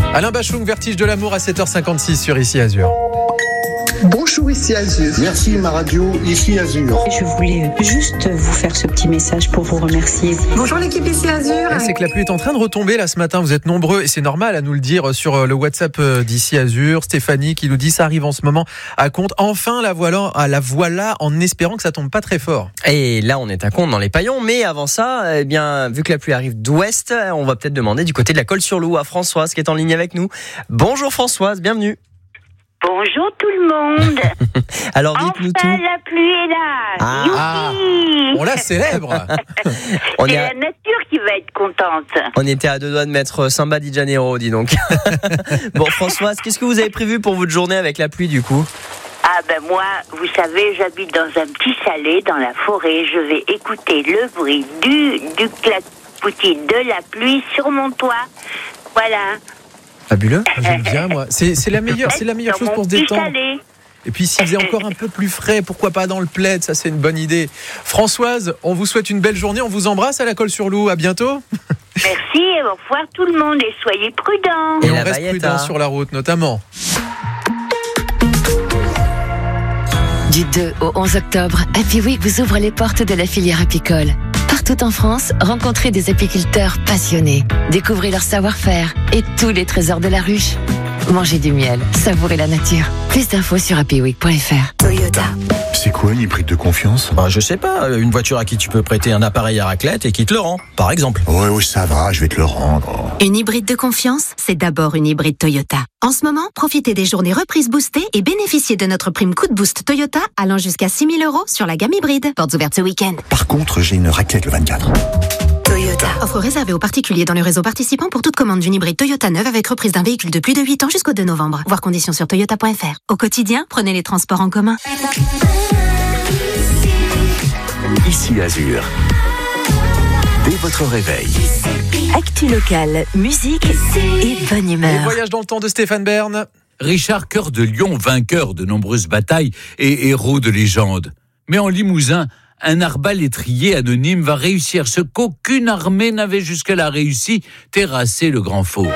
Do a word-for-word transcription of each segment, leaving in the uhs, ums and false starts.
Alain Bachung, Vertige de l'amour à sept heures cinquante-six sur Ici Azur. Bonjour Ici Azur. Merci ma radio Ici Azur. Je voulais juste vous faire ce petit message pour vous remercier. Bonjour l'équipe Ici Azur. C'est que la pluie est en train de retomber là ce matin, vous êtes nombreux et c'est normal à nous le dire sur le WhatsApp d'Ici Azur. Stéphanie qui nous dit ça arrive en ce moment à Contes. Enfin la voilà, la voilà en espérant que ça tombe pas très fort. Et là on est à Contes dans les Paillons, mais avant ça, eh bien, vu que la pluie arrive d'ouest, on va peut-être demander du côté de la Colle-sur-Loup à Françoise qui est en ligne avec nous. Bonjour Françoise, bienvenue. Bonjour tout le monde. Alors dites-nous enfin, tout. La pluie est là. Ah, ah on la célèbre. on C'est est à... la nature qui va être contente. On était à deux doigts de mettre Samba di Janeiro, dis donc. Bon Françoise, qu'est-ce que vous avez prévu pour votre journée avec la pluie du coup ? Ah ben moi, vous savez, j'habite dans un petit chalet dans la forêt. Je vais écouter le bruit du, du clapotis de la pluie sur mon toit. Voilà. Fabuleux. J'aime bien moi. C'est, c'est la meilleure, c'est la meilleure chose pour se détendre. Chalet. Et puis s'il faisait encore un peu plus frais, pourquoi pas dans le plaid, ça c'est une bonne idée. Françoise, on vous souhaite une belle journée, on vous embrasse à la Colle-sur-Loup, à bientôt. Merci et au revoir tout le monde et soyez prudents. Et, Et on la reste Bayetta. prudent sur la route notamment. Du deux au onze octobre, Happy Week vous ouvre les portes de la filière apicole. Partout en France, rencontrez des apiculteurs passionnés. Découvrez leur savoir-faire et tous les trésors de la ruche. Mangez du miel, savourez la nature. Plus d'infos sur happy week point f r. Toyota. C'est quoi une hybride de confiance ? Bah, je sais pas, une voiture à qui tu peux prêter un appareil à raclette et qui te le rend, par exemple. Ouais, ouais, ça va, je vais te le rendre. Une hybride de confiance, c'est d'abord une hybride Toyota. En ce moment, profitez des journées reprises boostées et bénéficiez de notre prime coup de boost Toyota allant jusqu'à six mille euros sur la gamme hybride. Portes ouvertes ce week-end. Par contre, j'ai une raclette le vingt-quatre. Toyota. Offre réservée aux particuliers dans le réseau participant pour toute commande d'une hybride Toyota neuve avec reprise d'un véhicule de plus de huit ans jusqu'au deux novembre. Voir conditions sur toyota point f r. Au quotidien, prenez les transports en commun. Ici Azur. Dès votre réveil. Actu locale, musique et bonne Et humeur. voyage dans le temps de Stéphane Bern. Richard Cœur de Lion, vainqueur de nombreuses batailles et héros de légende. Mais en Limousin, un arbalétrier anonyme va réussir ce qu'aucune armée n'avait jusque-là réussi, terrasser le grand fauve.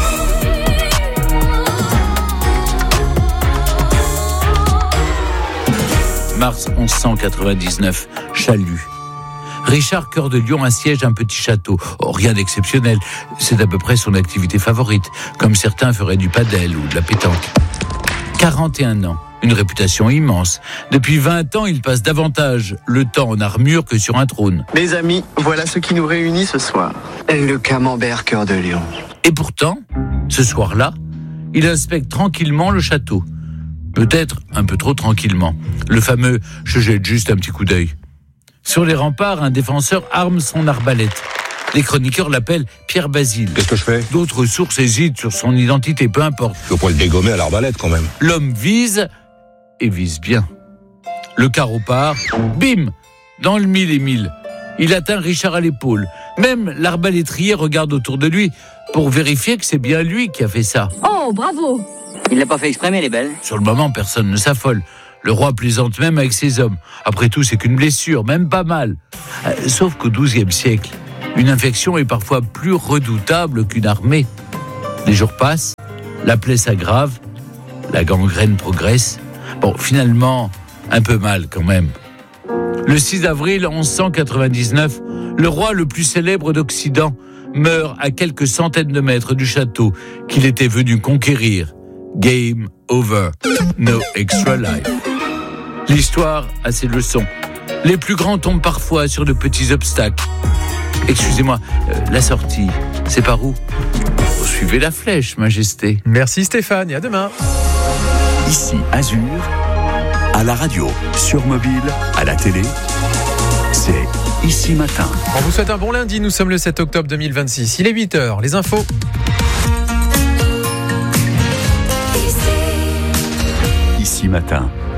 Mars onze cent quatre-vingt-dix-neuf, Chalut. Richard Cœur de Lion assiège un petit château. Oh, rien d'exceptionnel, c'est à peu près son activité favorite, comme certains feraient du padel ou de la pétanque. quarante et un ans, une réputation immense. Depuis vingt ans, il passe davantage le temps en armure que sur un trône. Mes amis, voilà ce qui nous réunit ce soir. Le camembert Cœur de Lion. Et pourtant, ce soir-là, il inspecte tranquillement le château. Peut-être un peu trop tranquillement. Le fameux « je jette juste un petit coup d'œil ». Sur les remparts, un défenseur arme son arbalète. Les chroniqueurs l'appellent Pierre Basile. Qu'est-ce que je fais ? D'autres sources hésitent sur son identité, peu importe. Je peux pas le dégommer à l'arbalète quand même. L'homme vise, et vise bien. Le carreau part, bim, dans le mille et mille. Il atteint Richard à l'épaule. Même l'arbalétrier regarde autour de lui pour vérifier que c'est bien lui qui a fait ça. Oh, bravo ! Il l'a pas fait exprès, mais elle est belle. Sur le moment, personne ne s'affole. Le roi plaisante même avec ses hommes. Après tout, c'est qu'une blessure, même pas mal. Euh, sauf qu'au douzième siècle, une infection est parfois plus redoutable qu'une armée. Les jours passent, la plaie s'aggrave, la gangrène progresse. Bon, finalement, un peu mal quand même. Le six avril onze cent quatre-vingt-dix-neuf, le roi le plus célèbre d'Occident meurt à quelques centaines de mètres du château qu'il était venu conquérir. Game over. No extra life. L'histoire a ses leçons. Les plus grands tombent parfois sur de petits obstacles. Excusez-moi, euh, la sortie, c'est par où ? Oh, suivez la flèche, Majesté. Merci Stéphane et à demain. Ici Azur, à la radio, sur mobile, à la télé, c'est Ici Matin. On vous souhaite un bon lundi, nous sommes le sept octobre deux mille vingt-six. Il est huit heures, les infos. Ici Matin. Comptez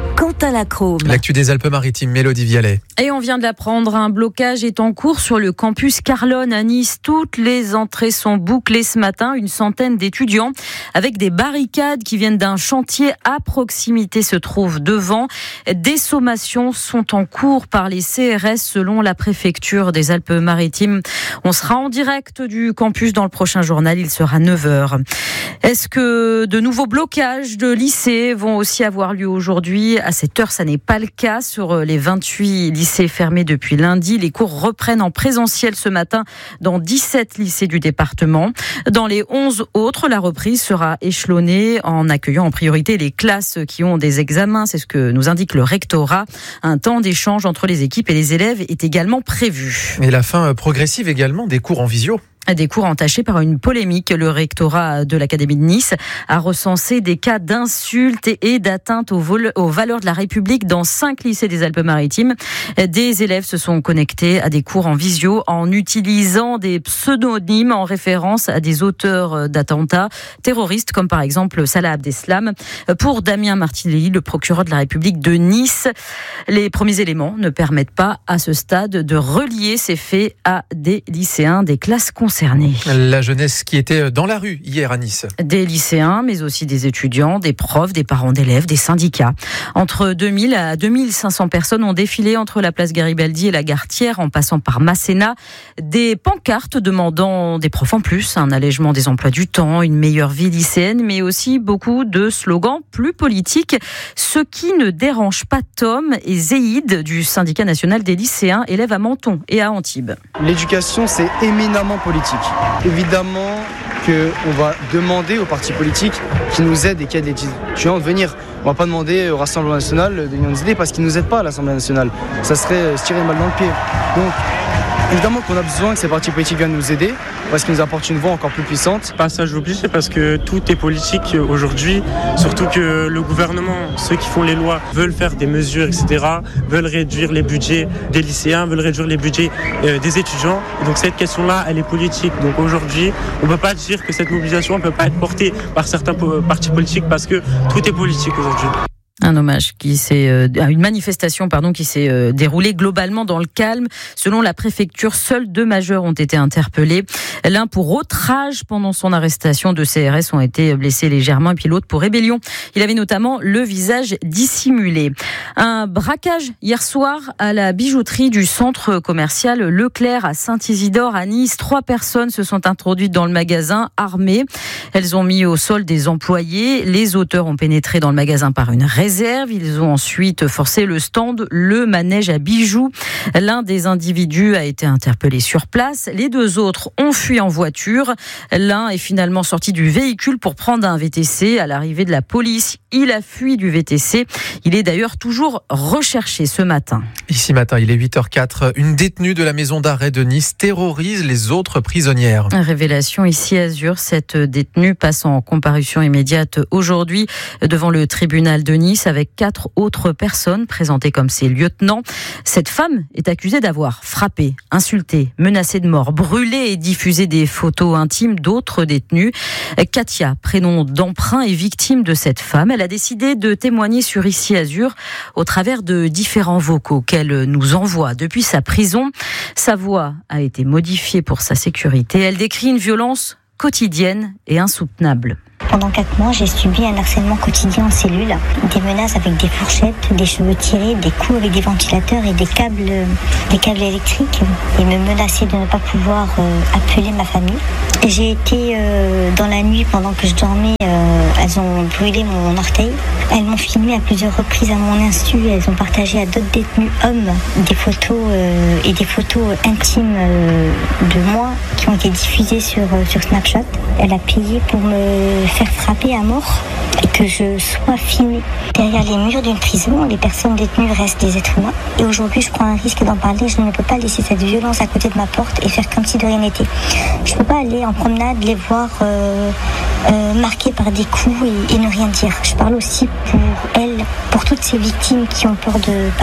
Chantal Acrome. L'actu des Alpes-Maritimes, Mélodie Vialet. Et on vient de l'apprendre, un blocage est en cours sur le campus Carlone à Nice. Toutes les entrées sont bouclées ce matin. Une centaine d'étudiants avec des barricades qui viennent d'un chantier à proximité se trouvent devant. Des sommations sont en cours par les C R S selon la préfecture des Alpes-Maritimes. On sera en direct du campus dans le prochain journal. Il sera neuf heures. Est-ce que de nouveaux blocages de lycées vont aussi avoir lieu aujourd'hui? À cette heure, ça n'est pas le cas. Sur les vingt-huit lycées fermés depuis lundi, les cours reprennent en présentiel ce matin dans dix-sept lycées du département. Dans les onze autres, la reprise sera échelonnée en accueillant en priorité les classes qui ont des examens. C'est ce que nous indique le rectorat. Un temps d'échange entre les équipes et les élèves est également prévu. Et la fin progressive également des cours en visio. Des cours entachés par une polémique. Le rectorat de l'Académie de Nice a recensé des cas d'insultes et d'atteinte aux, vol- aux valeurs de la République dans cinq lycées des Alpes-Maritimes. Des élèves se sont connectés à des cours en visio en utilisant des pseudonymes en référence à des auteurs d'attentats terroristes comme par exemple Salah Abdeslam. Pour Damien Martinelli, le procureur de la République de Nice, les premiers éléments ne permettent pas à ce stade de relier ces faits à des lycéens des classes concernées. La jeunesse qui était dans la rue hier à Nice. Des lycéens, mais aussi des étudiants, des profs, des parents d'élèves, des syndicats. Entre deux mille à deux mille cinq cents personnes ont défilé entre la place Garibaldi et la gare Thiers, en passant par Masséna. Des pancartes demandant des profs en plus, un allègement des emplois du temps, une meilleure vie lycéenne, mais aussi beaucoup de slogans plus politiques. Ce qui ne dérange pas Tom et Zéïd du syndicat national des lycéens, élèves à Menton et à Antibes. L'éducation, c'est éminemment politique. Évidemment qu'on va demander aux partis politiques qui nous aident et qui aident les étudiants de venir. On ne va pas demander au Rassemblement national de venir nous aider parce qu'ils ne nous aident pas à l'Assemblée nationale. Ça serait se tirer une balle dans le pied. Donc, évidemment qu'on a besoin que ces partis politiques viennent nous aider parce qu'ils nous apportent une voix encore plus puissante. Passage obligé parce que tout est politique aujourd'hui, surtout que le gouvernement, ceux qui font les lois, veulent faire des mesures, et cetera, veulent réduire les budgets des lycéens, veulent réduire les budgets euh, des étudiants. Et donc cette question-là, elle est politique. Donc aujourd'hui, on ne peut pas dire que cette mobilisation ne peut pas être portée par certains po- partis politiques parce que tout est politique aujourd'hui. Un hommage qui s'est, euh, une manifestation pardon qui s'est euh, déroulée globalement dans le calme. Selon la préfecture, seuls deux majeurs ont été interpellés. L'un pour outrage pendant son arrestation. Deux C R S ont été blessés légèrement et puis l'autre pour rébellion. Il avait notamment le visage dissimulé. Un braquage hier soir à la bijouterie du centre commercial Leclerc à Saint-Isidore à Nice. Trois personnes se sont introduites dans le magasin armées. Elles ont mis au sol des employés. Les auteurs ont pénétré dans le magasin par une réserve. Ils ont ensuite forcé le stand, le manège à bijoux. L'un des individus a été interpellé sur place. Les deux autres ont fui en voiture. L'un est finalement sorti du véhicule pour prendre un V T C. À l'arrivée de la police, il a fui du V T C. Il est d'ailleurs toujours recherché ce matin. Ici matin, il est huit heures quatre. Une détenue de la maison d'arrêt de Nice terrorise les autres prisonnières. Révélation ici à Azur. Cette détenue passe en comparution immédiate aujourd'hui devant le tribunal de Nice avec quatre autres personnes présentées comme ses lieutenants. Cette femme est accusée d'avoir frappé, insulté, menacé de mort, brûlé et diffusé des photos intimes d'autres détenus. Katia, prénom d'emprunt, est victime de cette femme. Elle a décidé de témoigner sur Ici Azur au travers de différents vocaux qu'elle nous envoie depuis sa prison. Sa voix a été modifiée pour sa sécurité. Elle décrit une violence quotidienne et insoutenable. Pendant quatre mois, j'ai subi un harcèlement quotidien en cellule, des menaces avec des fourchettes, des cheveux tirés, des coups avec des ventilateurs et des câbles, des câbles électriques, et me menacer de ne pas pouvoir euh, appeler ma famille. J'ai été euh, dans la nuit pendant que je dormais, euh, elles ont brûlé mon orteil. Elles m'ont filmé à plusieurs reprises à mon insu. Elles ont partagé à d'autres détenus hommes des photos euh, et des photos intimes euh, de moi qui ont été diffusées sur, euh, sur Snapchat. Elle a payé pour me faire frapper à mort et que je sois filmée. Derrière les murs d'une prison, les personnes détenues restent des êtres humains. Et aujourd'hui, je prends un risque d'en parler. Je ne peux pas laisser cette violence à côté de ma porte et faire comme si de rien n'était. Je ne peux pas aller en promenade, les voir euh, euh, marqués par des coups et, et ne rien dire. Je parle aussi pour elles, pour toutes ces victimes qui ont peur de parler.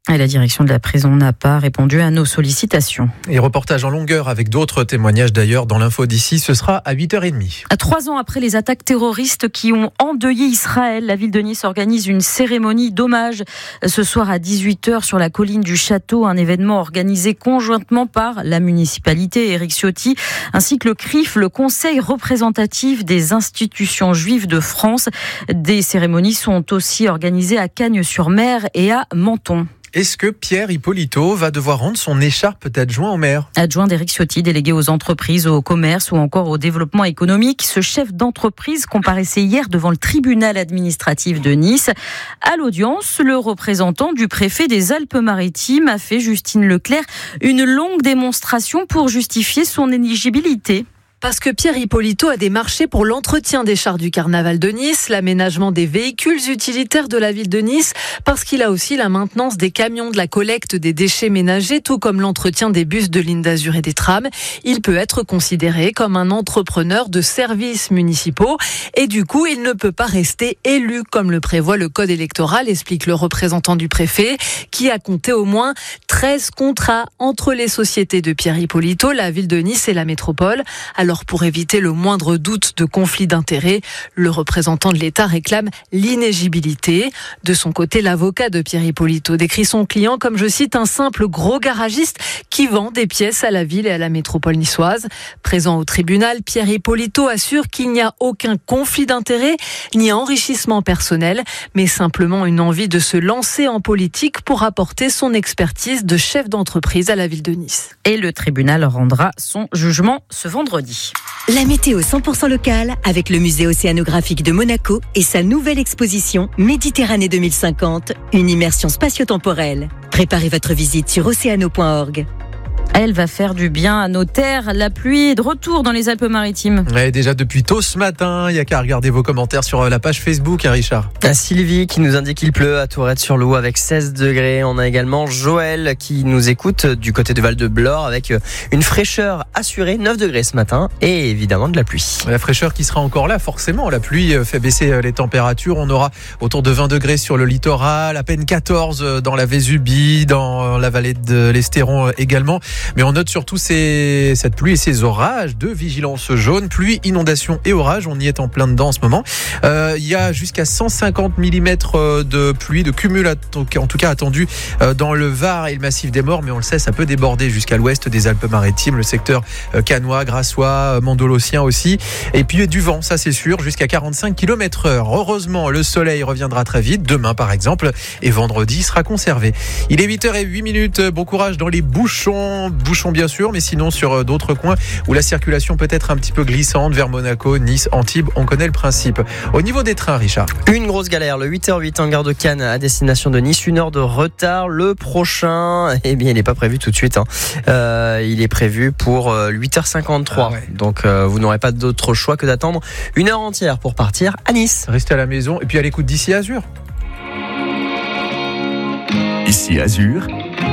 Et la direction de la prison n'a pas répondu à nos sollicitations. Et reportage en longueur avec d'autres témoignages d'ailleurs dans l'info d'ici, ce sera à huit heures trente. À trois ans après les attaques terroristes qui ont endeuillé Israël, la ville de Nice organise une cérémonie d'hommage ce soir à dix-huit heures sur la colline du Château, un événement organisé conjointement par la municipalité, Éric Ciotti, ainsi que le C R I F, le Conseil représentatif des institutions juives de France. Des cérémonies sont aussi organisées à Cagnes-sur-Mer et à Menton. Est-ce que Pierre Ippolito va devoir rendre son écharpe d'adjoint au maire ? Adjoint d'Éric Ciotti, délégué aux entreprises, au commerce ou encore au développement économique, ce chef d'entreprise comparaissait hier devant le tribunal administratif de Nice. À l'audience, le représentant du préfet des Alpes-Maritimes a fait, Justine Leclerc, une longue démonstration pour justifier son éligibilité. Parce que Pierre Ippolito a démarché pour l'entretien des chars du carnaval de Nice, l'aménagement des véhicules utilitaires de la ville de Nice, parce qu'il a aussi la maintenance des camions de la collecte des déchets ménagers, tout comme l'entretien des bus de Ligne d'Azur et des trams. Il peut être considéré comme un entrepreneur de services municipaux et du coup, il ne peut pas rester élu comme le prévoit le code électoral, explique le représentant du préfet, qui a compté au moins treize contrats entre les sociétés de Pierre Ippolito, la ville de Nice et la métropole. Alors, pour éviter le moindre doute de conflit d'intérêts, le représentant de l'État réclame l'inéligibilité. De son côté, l'avocat de Pierre Ippolito décrit son client comme, je cite, un simple gros garagiste qui vend des pièces à la ville et à la métropole niçoise. Présent au tribunal, Pierre Ippolito assure qu'il n'y a aucun conflit d'intérêts ni enrichissement personnel, mais simplement une envie de se lancer en politique pour apporter son expertise de chef d'entreprise à la ville de Nice. Et le tribunal rendra son jugement ce vendredi. La météo cent pour cent locale avec le musée océanographique de Monaco et sa nouvelle exposition Méditerranée deux mille cinquante, une immersion spatio-temporelle. Préparez votre visite sur océano point org. Elle va faire du bien à nos terres. La pluie est de retour dans les Alpes-Maritimes. Ouais, déjà depuis tôt ce matin, il n'y a qu'à regarder vos commentaires sur la page Facebook, hein, Richard. À Sylvie qui nous indique qu'il pleut à Tourette-sur-Loup avec seize degrés. On a également Joël qui nous écoute du côté de Val-de-Blore avec une fraîcheur assurée, neuf degrés ce matin et évidemment de la pluie. La fraîcheur qui sera encore là, forcément. La pluie fait baisser les températures. On aura autour de vingt degrés sur le littoral, à peine quatorze dans la Vésubie, dans la vallée de l'Estéron également. Mais on note surtout ces, cette pluie et ces orages de vigilance jaune, pluie, inondation et orage. On y est en plein dedans en ce moment. Euh, il y a jusqu'à cent cinquante millimètres de pluie, de cumul en tout cas attendu dans le Var et le massif des Morts. Mais on le sait, ça peut déborder jusqu'à l'ouest des Alpes-Maritimes, le secteur cannois, grassois, mandolosien aussi. Et puis du vent, ça c'est sûr, jusqu'à quarante-cinq kilomètres heure. Heureusement, le soleil reviendra très vite. Demain par exemple et vendredi sera conservé. Il est huit heures zéro huit minutes. Bon courage dans les bouchons. Bouchons bien sûr, mais sinon sur d'autres coins où la circulation peut être un petit peu glissante vers Monaco, Nice, Antibes, on connaît le principe. Au niveau des trains, Richard. Une grosse galère, le huit heures huit en gare de Cannes à destination de Nice, une heure de retard. Le prochain, eh bien il n'est pas prévu tout de suite. Hein. Euh, il est prévu pour huit heures cinquante-trois. Ah ouais. Donc euh, vous n'aurez pas d'autre choix que d'attendre une heure entière pour partir à Nice. Restez à la maison et puis à l'écoute d'ici Azur. Ici Azur.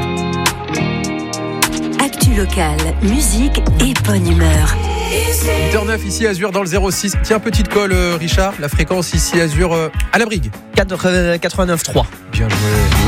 Actu local, musique et bonne humeur. huit heures neuf ici Azur dans le zéro six. Tiens, petite colle, Richard. La fréquence ici Azur euh, à la Brigue. quatre-vingt-neuf trois. Bien joué.